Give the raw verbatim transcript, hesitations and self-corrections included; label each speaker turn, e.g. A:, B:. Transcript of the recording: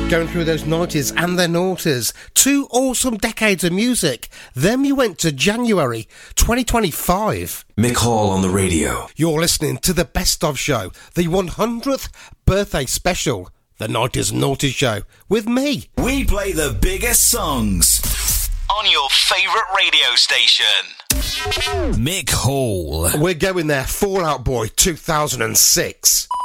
A: Going through those nineties and their noughties. Two awesome decades of music. Then we went to January twenty twenty-five.
B: Mick Hall on the radio.
A: You're listening to the Best Of Show, the one hundredth birthday special, the nineties and noughties show, with me.
C: We play the biggest songs on your favourite radio station.
B: Mick Hall.
A: We're going there, Fall Out Boy two thousand six.